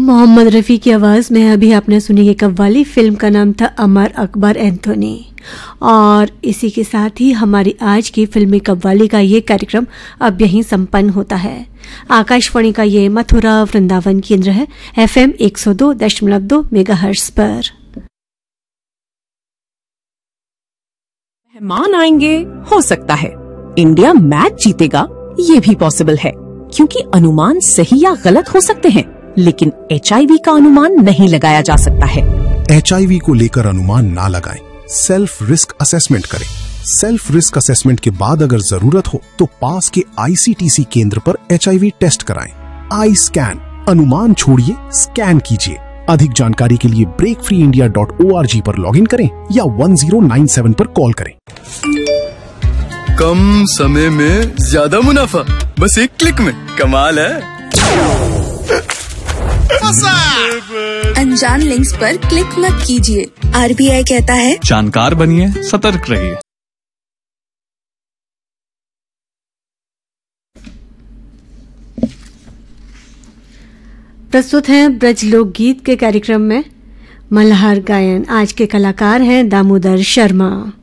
मोहम्मद रफ़ी की आवाज़ में अभी आपने सुनी ये कव्वाली। फिल्म का नाम था अमर अकबर एंथोनी। और इसी के साथ ही हमारी आज की फिल्मी कव्वाली का ये कार्यक्रम अब यहीं संपन्न होता है। आकाशवाणी का ये मथुरा वृंदावन केंद्र है, FM 102.2 मेगाहर्ट्ज पर। मेहमान आएंगे, हो सकता है इंडिया मैच जीतेगा, ये भी पॉसिबल है, क्योंकि अनुमान सही या गलत हो सकते हैं, लेकिन HIV का अनुमान नहीं लगाया जा सकता है। HIV को लेकर अनुमान ना लगाएं, सेल्फ रिस्क असेसमेंट करें। सेल्फ रिस्क असेसमेंट के बाद अगर जरूरत हो तो पास के ICTC केंद्र पर HIV टेस्ट कराएं। आई स्कैन, अनुमान छोड़िए, स्कैन कीजिए। अधिक जानकारी के लिए breakfreeindia.org पर लॉगिन करें या 1097 पर कॉल करें। कम समय में ज्यादा मुनाफा, बस एक क्लिक में। कमाल है। अनजान लिंक्स पर क्लिक मत कीजिए। RBI कहता है जानकार बनिए, सतर्क रहिए। प्रस्तुत हैं ब्रज लोकगीत के कार्यक्रम में मल्हार गायन। आज के कलाकार हैं दामोदर शर्मा।